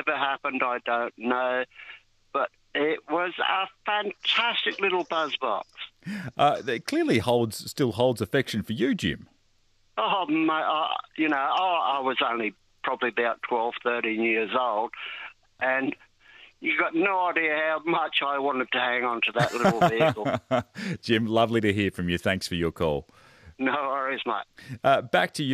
ever happened, I don't know. But it was a fantastic little buzz box. It clearly still holds affection for you, Jim. Oh, I was only probably about 12, 13 years old, and you got no idea how much I wanted to hang on to that little vehicle. Jim, lovely to hear from you. Thanks for your call. No worries, mate. Back to you.